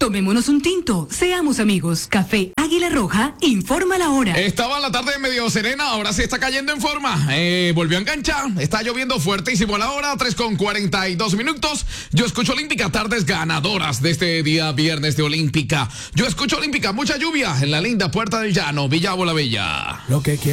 Tomémonos un tinto, seamos amigos. Café Águila Roja, informa la hora. Estaba la tarde medio serena, ahora sí está cayendo en forma. Volvió a enganchar, está lloviendo fuertísimo a la hora, 3:42. Yo escucho Olímpica, tardes ganadoras de este día viernes de Olímpica. Yo escucho Olímpica, mucha lluvia en la linda Puerta del Llano, Villavo la Bella. Lo que quiero